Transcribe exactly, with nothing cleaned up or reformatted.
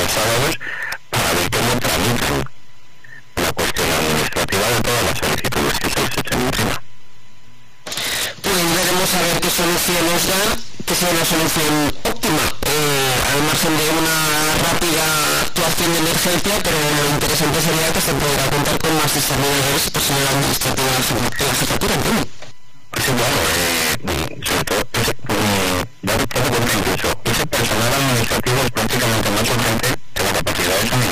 los sábados para ver cómo tramitan la cuestión administrativa de todas las solicitudes que se les echan encima. Pues veremos a ver qué solución nos da, que sea una solución óptima, eh, al margen de una rápida actuación de emergencia, pero lo interesante sería que se pudiera contar con más desarrolladores y personal administrativo de la jefatura, ¿no?